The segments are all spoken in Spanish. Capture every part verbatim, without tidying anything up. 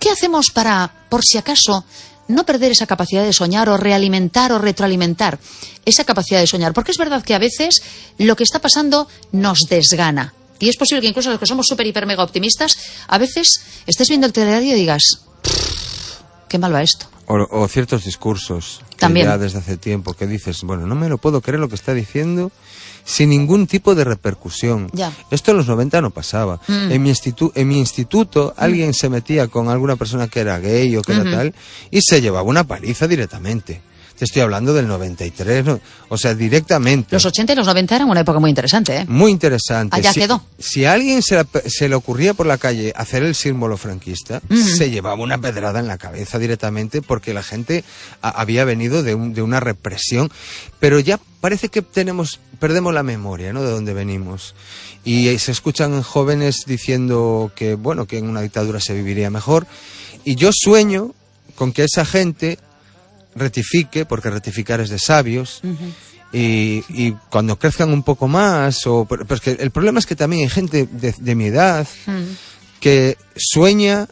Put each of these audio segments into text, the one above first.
¿qué hacemos para, por si acaso, no perder esa capacidad de soñar o realimentar o retroalimentar esa capacidad de soñar? Porque es verdad que a veces lo que está pasando nos desgana. Y es posible que incluso los que somos súper, hiper, mega optimistas, a veces estés viendo el telediario y digas, qué mal va esto. O, o ciertos discursos También. Que ya desde hace tiempo que dices, bueno, no me lo puedo creer lo que está diciendo sin ningún tipo de repercusión. Ya. Esto en los noventa no pasaba. Mm. En mi institu en mi instituto mm. alguien se metía con alguna persona que era gay o que mm-hmm. era tal y se llevaba una paliza directamente. Te estoy hablando del noventa y tres, ¿no? O sea, directamente. Los ochenta y los noventa eran una época muy interesante, ¿eh? Muy interesante. Allá si, quedó. Si a alguien se, la, se le ocurría por la calle hacer el símbolo franquista, mm-hmm. se llevaba una pedrada en la cabeza directamente porque la gente a, había venido de, un, de una represión. Pero ya parece que tenemos, perdemos la memoria, ¿no? De dónde venimos. Y se escuchan jóvenes diciendo que, bueno, que en una dictadura se viviría mejor. Y yo sueño con que esa gente rectifique, porque rectificar es de sabios, uh-huh. y, y cuando crezcan un poco más, o pero es que el problema es que también hay gente de, de mi edad uh-huh. que sueña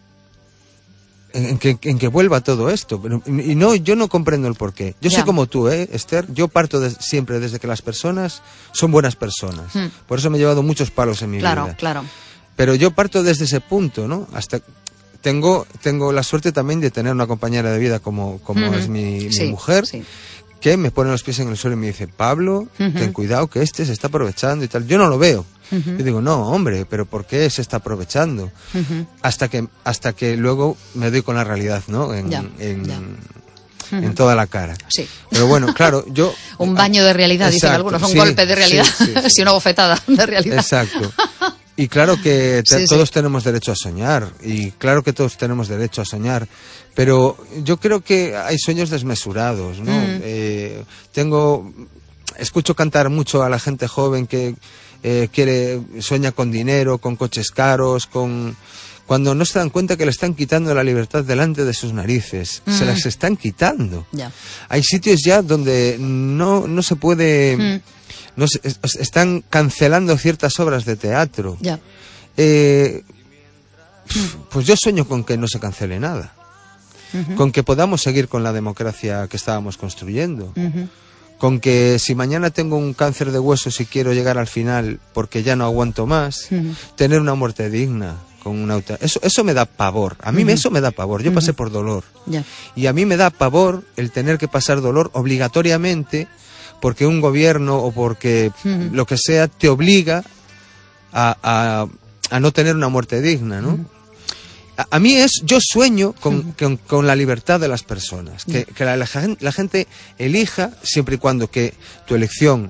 en, en, que, en que vuelva todo esto, pero, y no, yo no comprendo el porqué. Yo yeah. soy como tú, ¿eh, Esther? Yo parto de, siempre desde que las personas son buenas personas. Uh-huh. Por eso me he llevado muchos palos en mi claro, vida. Claro, claro. Pero yo parto desde ese punto, ¿no? Hasta Tengo, tengo la suerte también de tener una compañera de vida como, como uh-huh. es mi, mi sí, mujer, sí. que me pone los pies en el suelo y me dice, Pablo, uh-huh. ten cuidado que este se está aprovechando y tal. Yo no lo veo. Uh-huh. Yo digo, no, hombre, pero ¿por qué se está aprovechando? Uh-huh. Hasta que hasta que luego me doy con la realidad, ¿no? En, ya, en, ya. en uh-huh. toda la cara. Sí. Pero bueno, claro, yo... un baño de realidad, exacto, dicen algunos, un sí, golpe de realidad, sí, sí, sí. una bofetada de realidad. Exacto. Y claro que te, sí, todos sí. tenemos derecho a soñar, y claro que todos tenemos derecho a soñar, pero yo creo que hay sueños desmesurados, ¿no? Mm. Eh, tengo, escucho cantar mucho a la gente joven que eh, quiere, sueña con dinero, con coches caros, con... cuando no se dan cuenta que le están quitando la libertad delante de sus narices, mm. se las están quitando. Yeah. Hay sitios ya donde no, no se puede... Mm. No, están cancelando ciertas obras de teatro. Ya. Eh, pues yo sueño con que no se cancele nada. Uh-huh. Con que podamos seguir con la democracia que estábamos construyendo. Uh-huh. Con que si mañana tengo un cáncer de huesos y quiero llegar al final porque ya no aguanto más, uh-huh. tener una muerte digna. Con una auto... eso, eso me da pavor. A mí uh-huh. eso me da pavor. Yo uh-huh. pasé por dolor. Yeah. Y a mí me da pavor el tener que pasar dolor obligatoriamente porque un gobierno o porque uh-huh. lo que sea te obliga a, a, a no tener una muerte digna, ¿no? Uh-huh. A, a mí es, yo sueño con, uh-huh. con, con la libertad de las personas, que, uh-huh. que la, la, la gente elija siempre y cuando que tu elección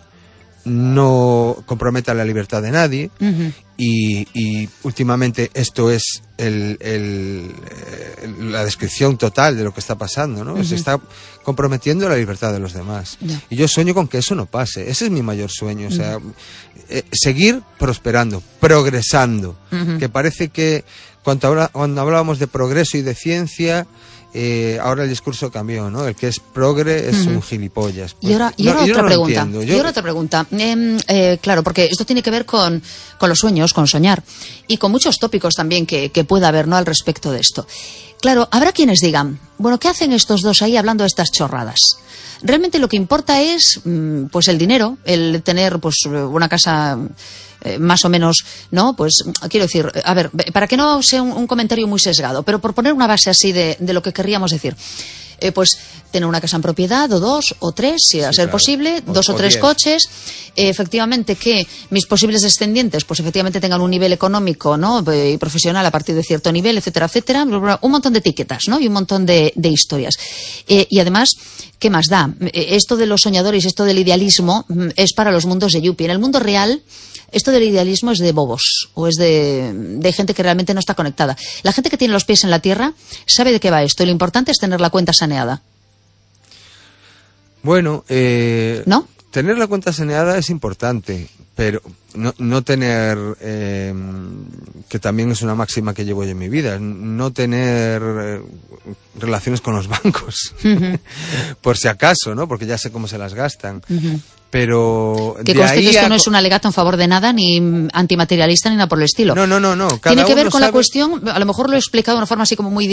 no comprometa la libertad de nadie. Uh-huh. y, y últimamente esto es el, el, el, la descripción total de lo que está pasando, ¿no? Uh-huh. Se está comprometiendo la libertad de los demás. Yeah. Y yo sueño con que eso no pase. Ese es mi mayor sueño. Uh-huh. O sea, eh, seguir prosperando, progresando. Uh-huh. Que parece que cuando, habla, cuando hablábamos de progreso y de ciencia... Eh, ahora el discurso cambió, ¿no? El que es progre es uh-huh. un gilipollas. Pues, y ahora, y ahora no, otra no pregunta. Yo... Y ahora otra pregunta. Eh, eh, claro, porque esto tiene que ver con, con los sueños, con soñar. Y con muchos tópicos también que, que pueda haber, ¿no? Al respecto de esto. Claro, habrá quienes digan, bueno, ¿qué hacen estos dos ahí hablando de estas chorradas? Realmente lo que importa es, pues, el dinero, el tener, pues, una casa... Eh, más o menos, ¿no? Pues quiero decir, a ver, para que no sea un, un comentario muy sesgado, pero por poner una base así de, de lo que querríamos decir, eh, pues tener una casa en propiedad, o dos, o tres, si a sí, ser claro. posible, o, dos o, o tres diez. Coches, eh, efectivamente que mis posibles descendientes, pues efectivamente tengan un nivel económico, ¿no? Y profesional a partir de cierto nivel, etcétera, etcétera, un montón de etiquetas, ¿no? Y un montón de, de historias. Eh, y además, ¿qué más da? Esto de los soñadores, esto del idealismo, es para los mundos de Yuppie. En el mundo real, esto del idealismo es de bobos, o es de, de gente que realmente no está conectada. La gente que tiene los pies en la tierra sabe de qué va esto, y lo importante es tener la cuenta saneada. Bueno, eh, ¿no? Tener la cuenta saneada es importante, pero no, no tener, eh, que también es una máxima que llevo yo en mi vida, no tener eh, relaciones con los bancos, uh-huh. por si acaso, ¿no? Porque ya sé cómo se las gastan. Uh-huh. Pero que conste que esto a... no es un alegato en favor de nada, ni antimaterialista, ni nada por el estilo. No, no, no, no. Cada Tiene que ver con sabe... la cuestión, a lo mejor lo he explicado de una forma así como muy